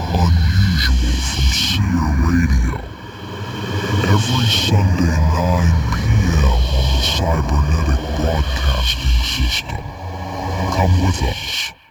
Unusual from Seer Radio. Every Sunday 9 p.m. on the Cybernetic Broadcasting System. Come with us.